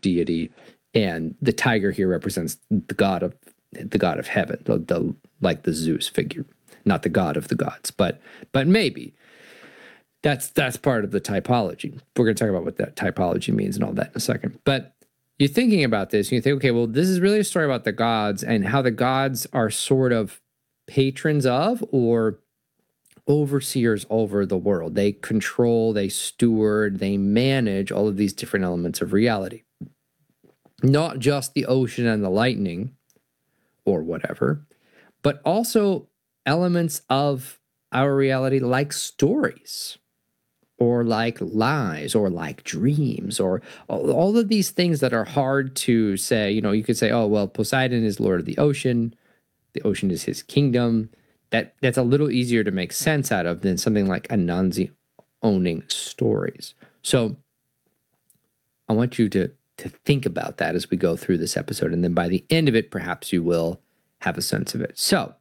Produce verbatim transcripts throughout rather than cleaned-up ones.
deity, and the tiger here represents the god of the god of heaven, the, the like the Zeus figure, not the god of the gods, but but maybe that's that's part of the typology. We're going to talk about what that typology means and all that in a second. But you're thinking about this, and you think, okay, well, this is really a story about the gods and how the gods are sort of patrons of or overseers over the world. They control, they steward, they manage all of these different elements of reality. Not just the ocean and the lightning or whatever, but also elements of our reality like stories or like lies or like dreams or all, all of these things that are hard to say. You know, you could say, oh, well, Poseidon is Lord of the ocean. The ocean is his kingdom. That that's a little easier to make sense out of than something like Anansi owning stories. So I want you to, to think about that as we go through this episode. And then by the end of it, perhaps you will have a sense of it. So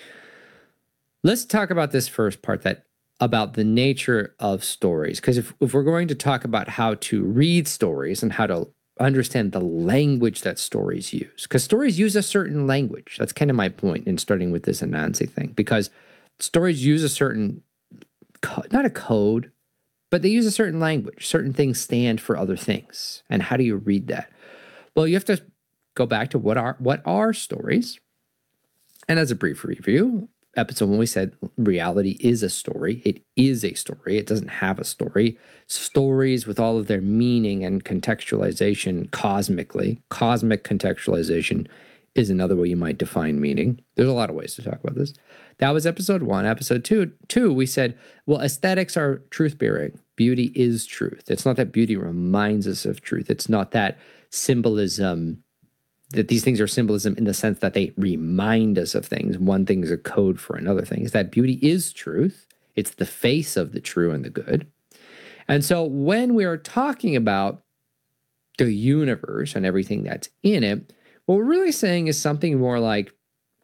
let's talk about this first part, that about the nature of stories. Because if, if we're going to talk about how to read stories and how to understand the language that stories use, because stories use a certain language. That's kind of my point in starting with this Anansi thing, because stories use a certain, co- not a code, but they use a certain language. Certain things stand for other things. And how do you read that? Well, you have to go back to what are what are stories. And as a brief review, episode when we said reality is a story. It is a story. It doesn't have a story. Stories with all of their meaning and contextualization cosmically. Cosmic contextualization is another way you might define meaning. There's a lot of ways to talk about this. That was episode one. Episode two, two we said, well, aesthetics are truth-bearing. Beauty is truth. It's not that beauty reminds us of truth. It's not that symbolism, that these things are symbolism in the sense that they remind us of things. One thing is a code for another thing. Is that beauty is truth. It's the face of the true and the good. And so when we are talking about the universe and everything that's in it, what we're really saying is something more like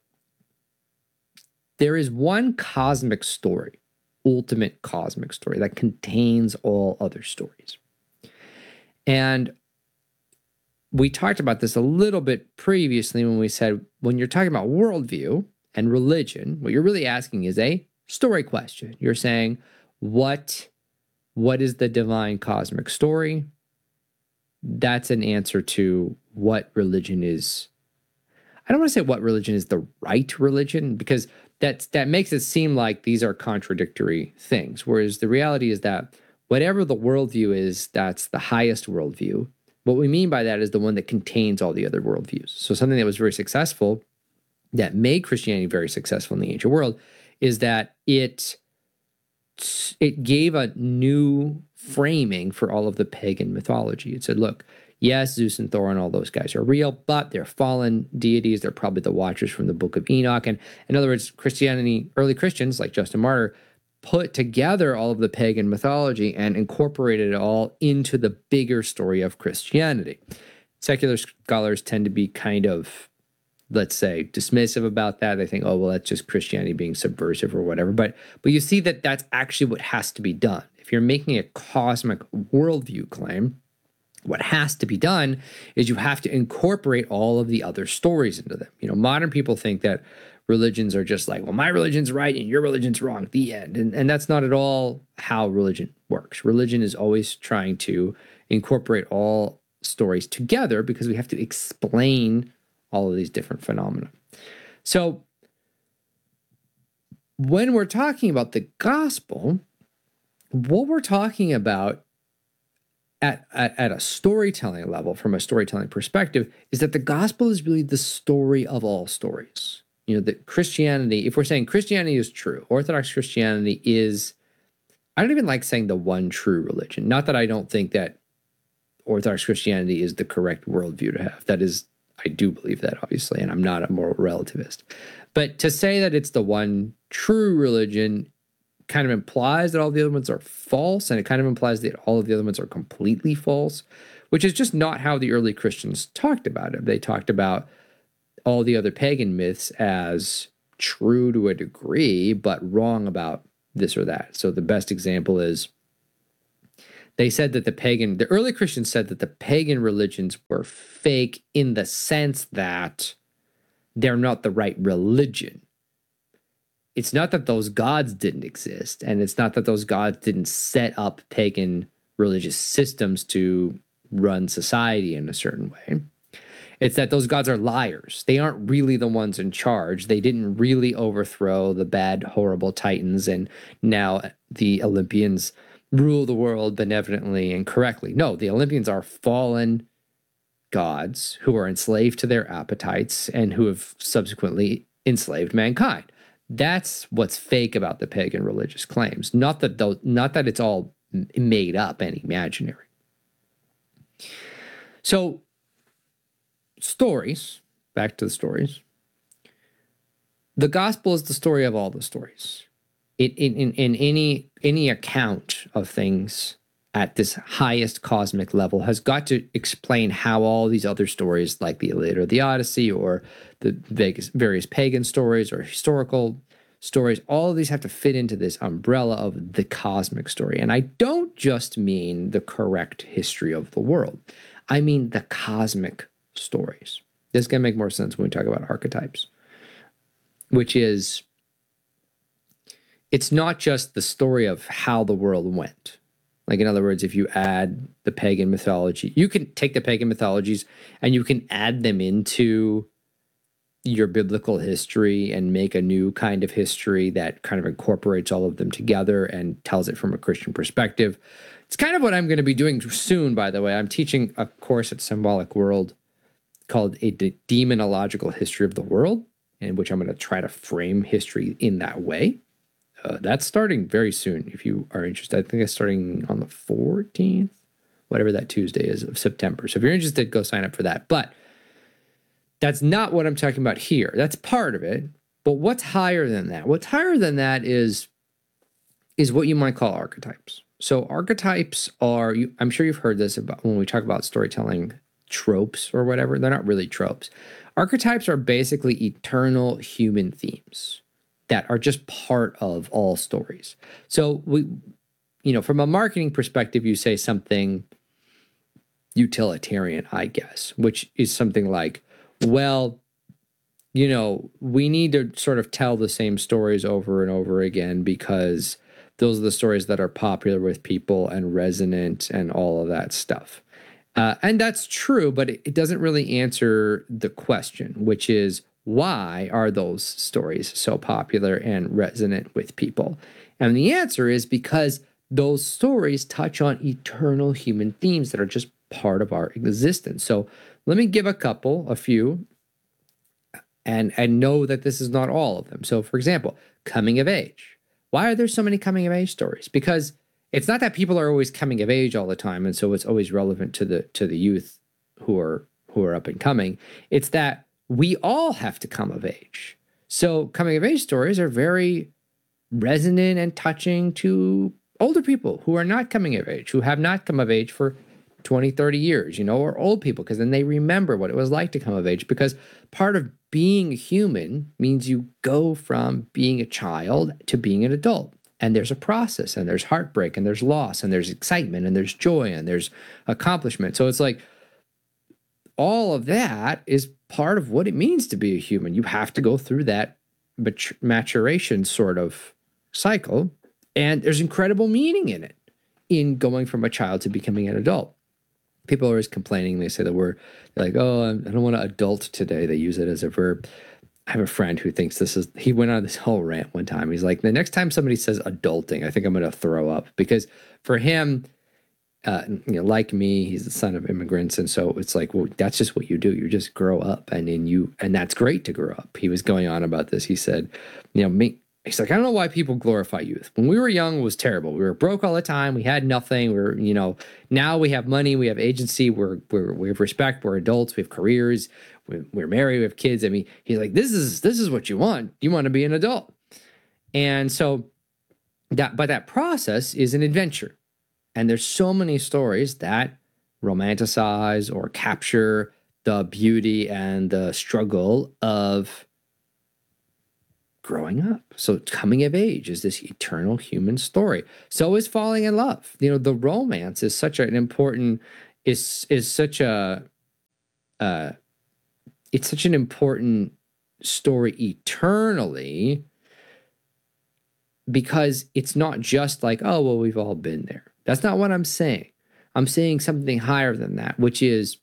there is one cosmic story, ultimate cosmic story that contains all other stories. And we talked about this a little bit previously when we said, when you're talking about worldview and religion, what you're really asking is a story question. You're saying, what, what is the divine cosmic story? That's an answer to what religion is. I don't want to say what religion is the right religion, because that's, that makes it seem like these are contradictory things. Whereas the reality is that whatever the worldview is, that's the highest worldview. What we mean by that is the one that contains all the other worldviews. So something that was very successful, that made Christianity very successful in the ancient world, is that it, it gave a new framing for all of the pagan mythology. It said, look, yes, Zeus and Thor and all those guys are real, but they're fallen deities. They're probably the watchers from the Book of Enoch. And in other words, Christianity, early Christians like Justin Martyr, put together all of the pagan mythology and incorporated it all into the bigger story of Christianity. Secular scholars tend to be kind of, let's say, dismissive about that. They think, oh, well, that's just Christianity being subversive or whatever. But, but you see that that's actually what has to be done. If you're making a cosmic worldview claim, what has to be done is you have to incorporate all of the other stories into them. You know, modern people think that religions are just like, well, my religion's right and your religion's wrong, the end. And, and that's not at all how religion works. Religion is always trying to incorporate all stories together because we have to explain all of these different phenomena. So when we're talking about the gospel, what we're talking about At, at, at a storytelling level, from a storytelling perspective, is that the gospel is really the story of all stories. You know, that Christianity, if we're saying Christianity is true, Orthodox Christianity is, I don't even like saying the one true religion. Not that I don't think that Orthodox Christianity is the correct worldview to have. That is, I do believe that, obviously, and I'm not a moral relativist. But to say that it's the one true religion kind of implies that all the other ones are false, and it kind of implies that all of the other ones are completely false, which is just not how the early Christians talked about it. They talked about all the other pagan myths as true to a degree, but wrong about this or that. So the best example is They said that the pagan, the early Christians said that the pagan religions were fake in the sense that they're not the right religion. It's not that those gods didn't exist, and it's not that those gods didn't set up pagan religious systems to run society in a certain way. It's that those gods are liars. They aren't really the ones in charge. They didn't really overthrow the bad, horrible Titans, and now the Olympians rule the world benevolently and correctly. No, the Olympians are fallen gods who are enslaved to their appetites and who have subsequently enslaved mankind. That's what's fake about the pagan religious claims. Not that those, not that it's all made up and imaginary. So, stories, back to the stories. The gospel is the story of all the stories. It, in, in, in any any account of things at this highest cosmic level has got to explain how all these other stories, like the Iliad or the Odyssey or the Vegas, various pagan stories or historical stories, all of these have to fit into this umbrella of the cosmic story. And I don't just mean the correct history of the world. I mean the cosmic stories. This is going to make more sense when we talk about archetypes, which is, it's not just the story of how the world went. Like, in other words, if you add the pagan mythology, you can take the pagan mythologies and you can add them into your biblical history and make a new kind of history that kind of incorporates all of them together and tells it from a Christian perspective. It's kind of what I'm going to be doing soon, by the way. I'm teaching a course at Symbolic World called A De- Demonological History of the World, in which I'm going to try to frame history in that way. Uh, that's starting very soon, if you are interested. I think it's starting on the fourteenth, whatever that Tuesday is of September. So if you're interested, go sign up for that. But that's not what I'm talking about here. That's part of it. But what's higher than that? What's higher than that is, is what you might call archetypes. So archetypes are, you, I'm sure you've heard this about when we talk about storytelling tropes or whatever. They're not really tropes. Archetypes are basically eternal human themes that are just part of all stories. So we, you know, from a marketing perspective, you say something utilitarian, I guess, which is something like, well, you know, we need to sort of tell the same stories over and over again because those are the stories that are popular with people and resonant and all of that stuff. Uh, and that's true, but it, it doesn't really answer the question, which is, why are those stories so popular and resonant with people? And the answer is because those stories touch on eternal human themes that are just part of our existence. So let me give a couple, a few, and, and know that this is not all of them. So for example, coming of age. Why are there so many coming of age stories? Because it's not that people are always coming of age all the time, and so it's always relevant to the to the youth who are who are up and coming. It's that we all have to come of age. So coming of age stories are very resonant and touching to older people who are not coming of age, who have not come of age for twenty, thirty years, you know, or old people, because then they remember what it was like to come of age. Because part of being human means you go from being a child to being an adult. And there's a process, and there's heartbreak, and there's loss, and there's excitement, and there's joy, and there's accomplishment. So it's like all of that is part of what it means to be a human. You have to go through that maturation sort of cycle, and there's incredible meaning in it, in going from a child to becoming an adult. People are always complaining. They say the word, they're like, oh, I don't want to adult today. They use it as a verb. I have a friend who thinks this is, he went on this whole rant one time. He's like, the next time somebody says adulting, I think I'm going to throw up. Because for him, uh, you know, like me, he's the son of immigrants. And so it's like, well, that's just what you do. You just grow up, and then you, and that's great to grow up. He was going on about this. He said, you know, me, he's like, I don't know why people glorify youth. When we were young, it was terrible. We were broke all the time. We had nothing. We were, you know, now we have money. We have agency. We're, we're, we have respect. We're adults. We have careers. We're married, we have kids. I mean, he's like, this is this is what you want. You want to be an adult. And so that, but that process is an adventure. And there's so many stories that romanticize or capture the beauty and the struggle of growing up. So coming of age is this eternal human story. So is falling in love. You know, the romance is such an important, is is such a, uh, it's such an important story eternally, because it's not just like, oh, well, we've all been there. That's not what I'm saying. I'm saying something higher than that, which is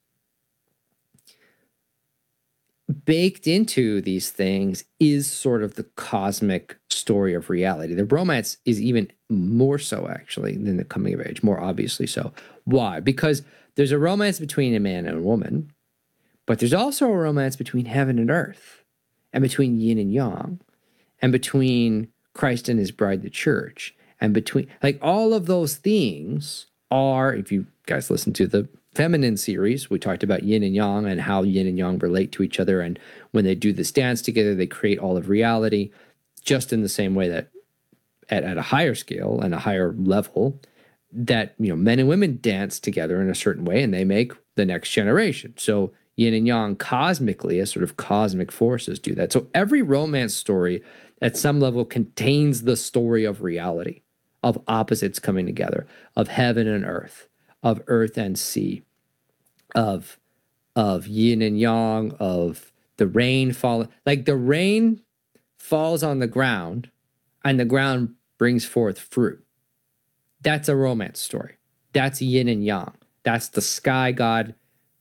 baked into these things is sort of the cosmic story of reality. The romance is even more so, actually, than the coming of age, more obviously so. Why? Because there's a romance between a man and a woman, but there's also a romance between heaven and earth, and between yin and yang, and between Christ and his bride, the church, and between, like, all of those things are, if you guys listen to the feminine series, we talked about yin and yang and how yin and yang relate to each other. And when they do this dance together, they create all of reality, just in the same way that at, at a higher scale and a higher level, that, you know, men and women dance together in a certain way and they make the next generation. So yin and yang cosmically, as sort of cosmic forces, do that. So every romance story at some level contains the story of reality, of opposites coming together, of heaven and earth, of earth and sea, of, of yin and yang, of the rain falling. Like the rain falls on the ground and the ground brings forth fruit. That's a romance story. That's yin and yang. That's the sky god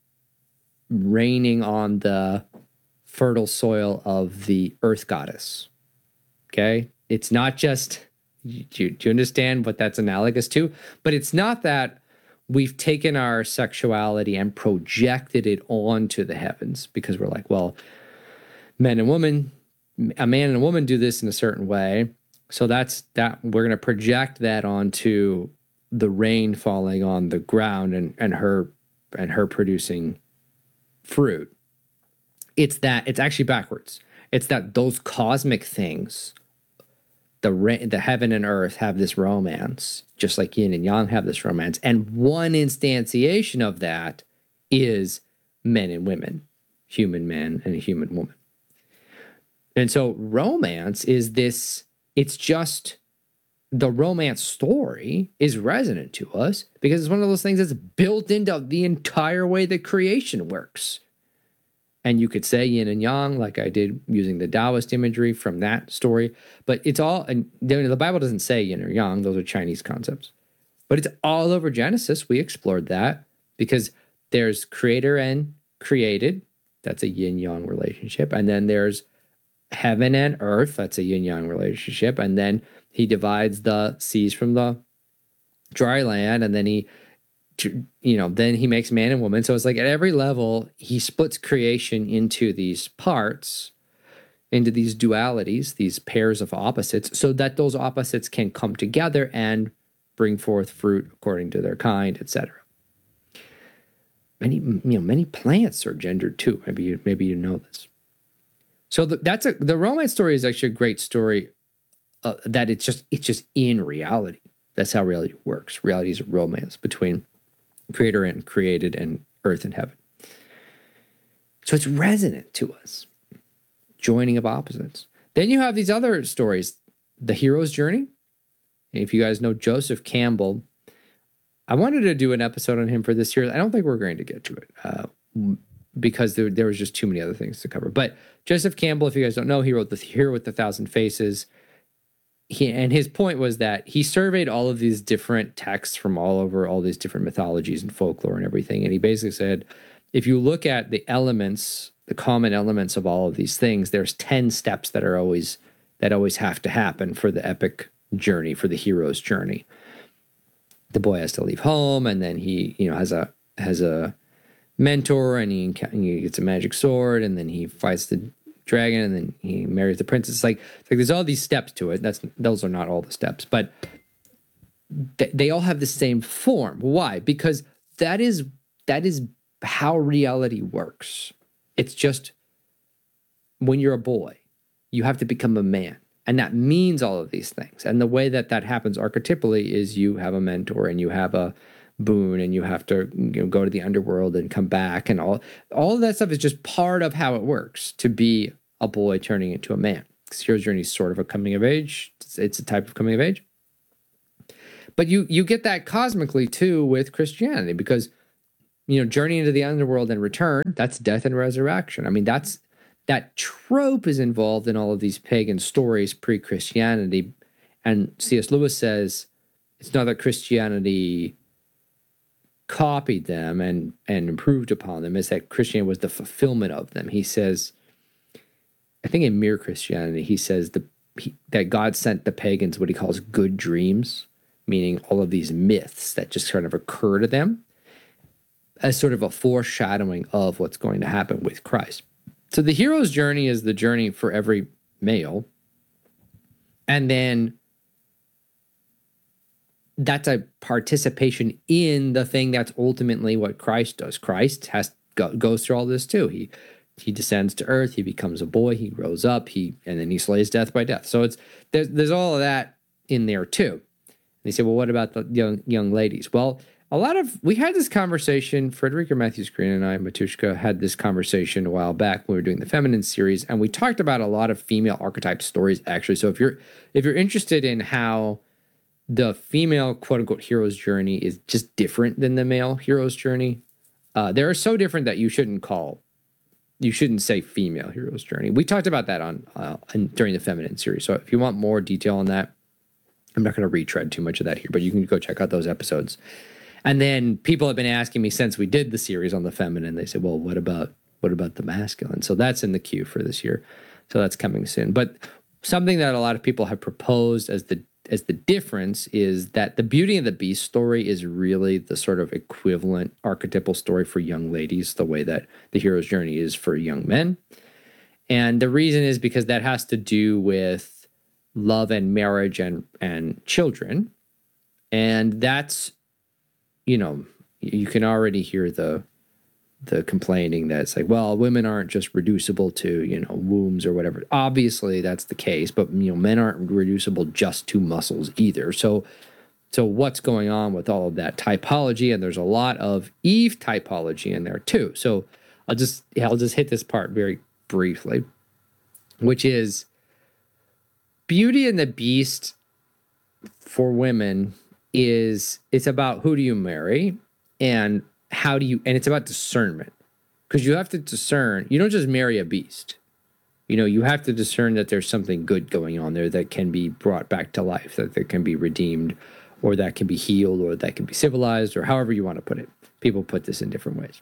raining on the fertile soil of the earth goddess. Okay? It's not just, do you, do you understand what that's analogous to? But it's not that we've taken our sexuality and projected it onto the heavens, because we're like, well, men and women, a man and a woman do this in a certain way. So that's that, we're going to project that onto the rain falling on the ground and, and her, and her producing fruit. It's that, it's actually backwards. It's that those cosmic things, the ra- the heaven and earth, have this romance, just like yin and yang have this romance. And one instantiation of that is men and women, human man and a human woman. And so romance is this, it's just, the romance story is resonant to us because it's one of those things that's built into the entire way that creation works. And you could say yin and yang, like I did using the Taoist imagery from that story. But it's all, and the Bible doesn't say yin or yang, those are Chinese concepts. But it's all over Genesis. We explored that because there's creator and created. That's a yin-yang relationship. And then there's heaven and earth. That's a yin-yang relationship. And then he divides the seas from the dry land. And then he, you know, then he makes man and woman. So it's like at every level, he splits creation into these parts, into these dualities, these pairs of opposites, so that those opposites can come together and bring forth fruit according to their kind, et cetera. Many, you know, many plants are gendered too. Maybe you, maybe you know this. So the, that's a the romance story is actually a great story. Uh, that it's just it's just in reality. That's how reality works. Reality is a romance between creator and created and earth and heaven. So it's resonant to us. Joining of opposites. Then you have these other stories, the hero's journey. And if you guys know Joseph Campbell, I wanted to do an episode on him for this year. I don't think we're going to get to it uh, because there, there was just too many other things to cover. But Joseph Campbell, if you guys don't know, he wrote The Hero with a Thousand Faces. He, and his point was that he surveyed all of these different texts from all over, all these different mythologies and folklore and everything. And he basically said, if you look at the elements, the common elements of all of these things, there's ten steps that are always, that always have to happen for the epic journey, for the hero's journey. The boy has to leave home, and then he, you know, has a, has a mentor, and he, he gets a magic sword, and then he fights the dragon, and then he marries the princess. It's like, it's like there's all these steps to it. That's those are not all the steps, but th- they all have the same form. Why? Because that is that is how reality works. It's just when you're a boy, you have to become a man, and that means all of these things. And the way that that happens archetypally is you have a mentor, and you have a boon, and you have to, you know, go to the underworld and come back, and all all of that stuff is just part of how it works to be a boy turning into a man. because Hero's Journey is sort of a coming of age. It's, it's a type of coming of age. But you you get that cosmically too with Christianity, because, you know, journey into the underworld and return, that's death and resurrection. I mean, that's that trope is involved in all of these pagan stories pre-Christianity. And C S Lewis says it's not that Christianity copied them and, and improved upon them, it's that Christianity was the fulfillment of them. He says, I think in Mere Christianity, he says the, he, that God sent the pagans what he calls good dreams, meaning all of these myths that just kind of occur to them as sort of a foreshadowing of what's going to happen with Christ. So the hero's journey is the journey for every male. And then that's a participation in the thing that's ultimately what Christ does. Christ has go, goes through all this too. He he descends to earth, he becomes a boy, he grows up, he and then he slays death by death. So it's there's there's all of that in there too. They say, well, what about the young young ladies? Well, a lot of, we had this conversation, Frederica Matthews Green and I, Matushka, had this conversation a while back when we were doing the feminine series, and we talked about a lot of female archetype stories, actually. So if you're if you're interested in how the female quote-unquote hero's journey is just different than the male hero's journey, uh, they're so different that you shouldn't call, you shouldn't say female hero's journey. We talked about that on uh, during the feminine series. So if you want more detail on that, I'm not going to retread too much of that here, but you can go check out those episodes. And then people have been asking me since we did the series on the feminine, they said, well, what about what about the masculine? So that's in the queue for this year. So that's coming soon. But something that a lot of people have proposed as the as the difference is that the Beauty and the Beast story is really the sort of equivalent archetypal story for young ladies, the way that the hero's journey is for young men. And the reason is because that has to do with love and marriage and and children. And that's, you know, you can already hear the the complaining that it's like, well, women aren't just reducible to, you know, wombs or whatever. Obviously that's the case, but, you know, men aren't reducible just to muscles either. So so what's going on with all of that typology? And there's a lot of Eve typology in there too. So I'll just yeah, I'll just hit this part very briefly, which is Beauty and the Beast for women is, it's about who do you marry and how do you, and it's about discernment, because you have to discern. You don't just marry a beast. You know, you have to discern that there's something good going on there that can be brought back to life, that, that can be redeemed, or that can be healed, or that can be civilized, or however you want to put it. People put this in different ways.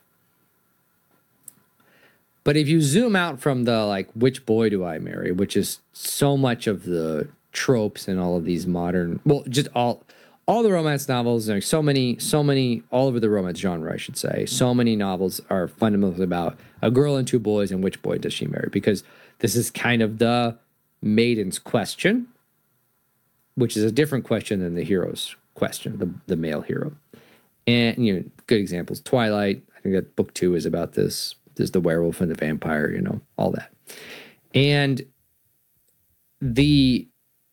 But if you zoom out from the, like, which boy do I marry, which is so much of the tropes and all of these modern, well, just all all the romance novels, like so many, so many, all over the romance genre, I should say, so many novels are fundamentally about a girl and two boys and which boy does she marry, because this is kind of the maiden's question, which is a different question than the hero's question, the, the male hero. And, you know, good examples, Twilight, I think that book two is about this. There's the werewolf and the vampire, you know, all that. And the,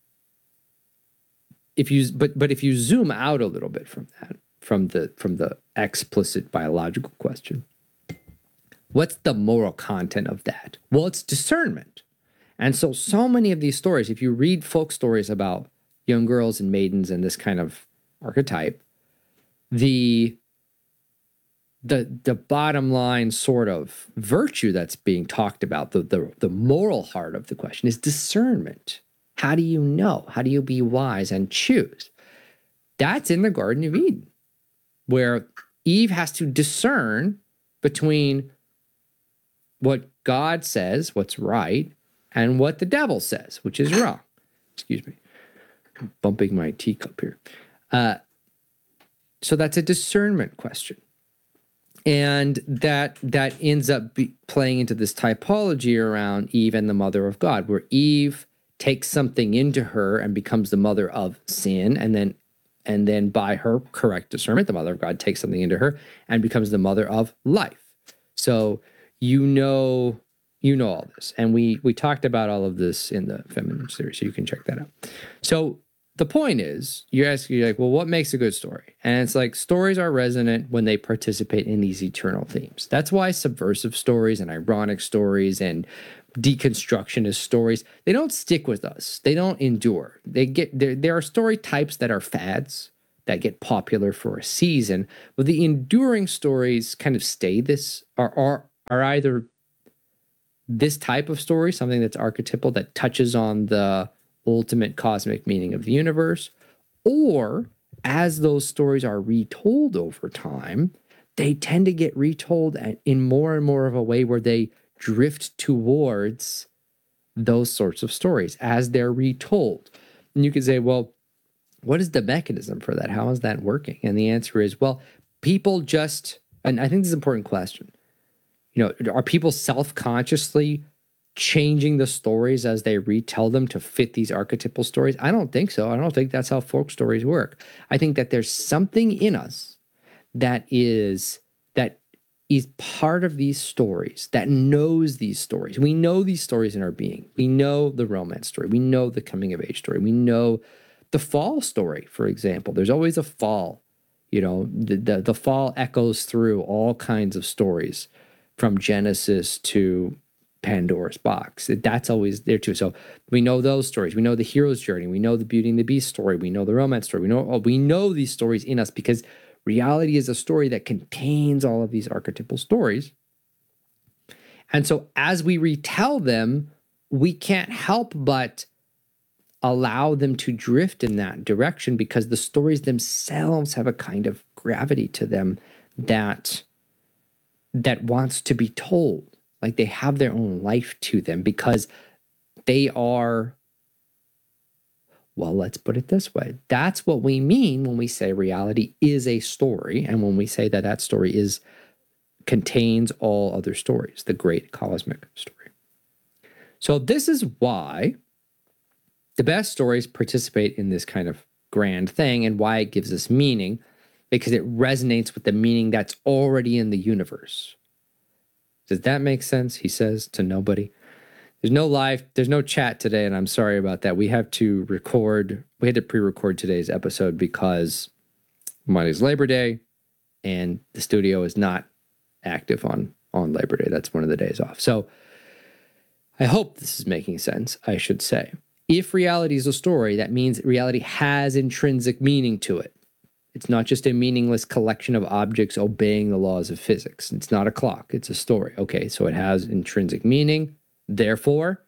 if you, but, but if you zoom out a little bit from that, from the, from the explicit biological question, what's the moral content of that? Well, it's discernment. And so, so many of these stories, if you read folk stories about young girls and maidens and this kind of archetype, the, the, the bottom line sort of virtue that's being talked about, the, the, the moral heart of the question is discernment. How do you know? How do you be wise and choose? That's in the Garden of Eden, where Eve has to discern between what God says, what's right, and what the devil says, which is wrong. Excuse me. I'm bumping my teacup here. Uh, so that's a discernment question. And that that ends up be playing into this typology around Eve and the mother of God, where Eve takes something into her and becomes the mother of sin, and then and then by her correct discernment, the mother of God takes something into her and becomes the mother of life. So you know you know all this. And we we talked about all of this in the feminine series, so you can check that out. So the point is, you're asking, you're like, well, what makes a good story? And it's like, stories are resonant when they participate in these eternal themes. That's why subversive stories and ironic stories and deconstructionist stories, they don't stick with us. They don't endure. They get there. There are story types that are fads that get popular for a season, but the enduring stories kind of stay this are are are either this type of story, something that's archetypal that touches on the ultimate cosmic meaning of the universe, or as those stories are retold over time, they tend to get retold in more and more of a way where they drift towards those sorts of stories as they're retold. And you could say, well, what is the mechanism for that? How is that working? And the answer is, well, people just, and I think this is an important question. You know, are people self-consciously changing the stories as they retell them to fit these archetypal stories? I don't think so. I don't think that's how folk stories work. I think that there's something in us that is that is part of these stories, that knows these stories. We know these stories in our being. We know the romance story. We know the coming of age story. We know the fall story, for example. There's always a fall. You know, the, the, the fall echoes through all kinds of stories from Genesis to Pandora's box. That's always there too. So we know those stories. We know the hero's journey. We know the Beauty and the Beast story. We know the romance story. We know, we know these stories in us because reality is a story that contains all of these archetypal stories. And so as we retell them, we can't help but allow them to drift in that direction because the stories themselves have a kind of gravity to them that, that wants to be told. Like they have their own life to them because they are, well, let's put it this way. That's what we mean when we say reality is a story, and when we say that that story is contains all other stories, the great cosmic story. So this is why the best stories participate in this kind of grand thing and why it gives us meaning, because it resonates with the meaning that's already in the universe. Does that make sense? He says to nobody. There's no live, there's no chat today, and I'm sorry about that. We have to record, we had to pre-record today's episode because Monday's Labor Day, and the studio is not active on, on Labor Day. That's one of the days off. So I hope this is making sense, I should say. If reality is a story, that means reality has intrinsic meaning to it. It's not just a meaningless collection of objects obeying the laws of physics. It's not a clock, it's a story. Okay, so it has intrinsic meaning. Therefore,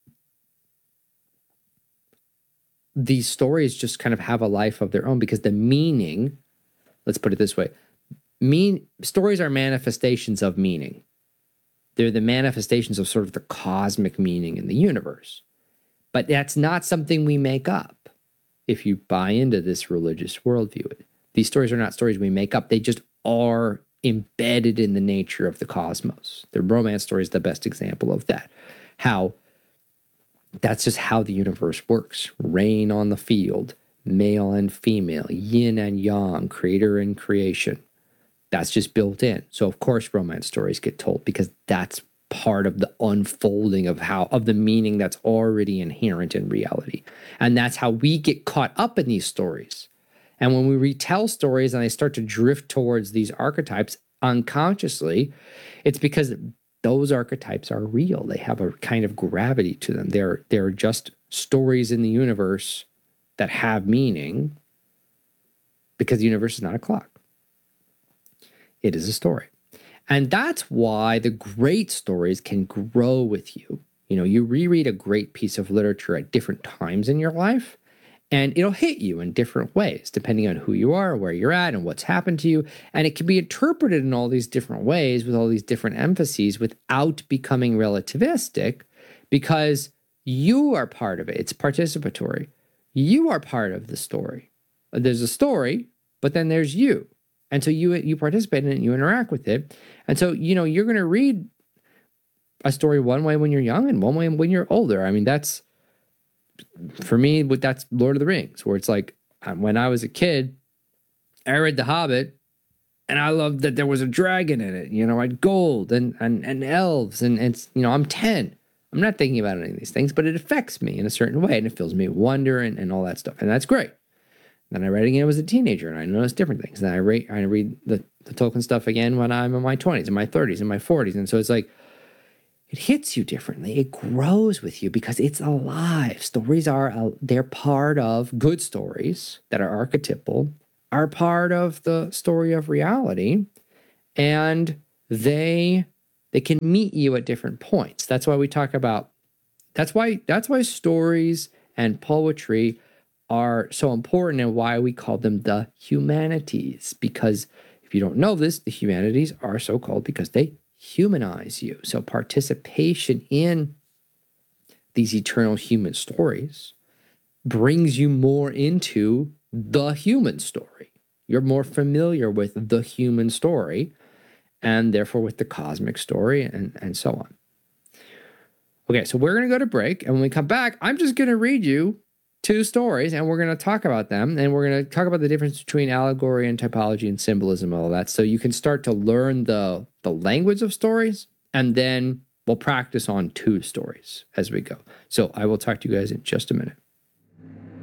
these stories just kind of have a life of their own because the meaning, let's put it this way, mean stories are manifestations of meaning. They're the manifestations of sort of the cosmic meaning in the universe. But that's not something we make up if you buy into this religious worldview. These stories are not stories we make up. They just are embedded in the nature of the cosmos. The romance story is the best example of that. How that's just how the universe works. Rain on the field, male and female, yin and yang, creator and creation. That's just built in. So of course romance stories get told because that's part of the unfolding of how of the meaning that's already inherent in reality. And that's how we get caught up in these stories. And when we retell stories and they start to drift towards these archetypes unconsciously, it's because those archetypes are real. They have a kind of gravity to them. They're, they're just stories in the universe that have meaning because the universe is not a clock. It is a story. And that's why the great stories can grow with you. You know, you reread a great piece of literature at different times in your life, and it'll hit you in different ways, depending on who you are, where you're at, and what's happened to you. And it can be interpreted in all these different ways with all these different emphases without becoming relativistic, because you are part of it. It's participatory. You are part of the story. There's a story, but then there's you. And so you you participate in it, and you interact with it. And so, you know, you're going to read a story one way when you're young and one way when you're older. I mean, that's, for me, that's Lord of the Rings, where it's like, when I was a kid, I read The Hobbit, and I loved that there was a dragon in it. You know, I had gold and, and, and elves, and, and, you know, I'm ten. I'm not thinking about any of these things, but it affects me in a certain way, and it fills me with wonder and, and all that stuff. And that's great. Then I read it again as a teenager, and I noticed different things. Then I read, I read the, the Tolkien stuff again when I'm in my twenties, in my thirties, in my forties. And so it's like, it hits you differently. It grows with you because it's alive. Stories are, uh, they're part of good stories that are archetypal, are part of the story of reality, and they they can meet you at different points. That's why we talk about, that's why that's why stories and poetry are so important and why we call them the humanities. Because if you don't know this, the humanities are so called because they humanize you. So participation in these eternal human stories brings you more into the human story. You're more familiar with the human story and therefore with the cosmic story and, and so on. Okay, so we're going to go to break. And when we come back, I'm just going to read you two stories and we're going to talk about them. And we're going to talk about the difference between allegory and typology and symbolism and all that. So you can start to learn the, the language of stories, and then we'll practice on two stories as we go. So I will talk to you guys in just a minute.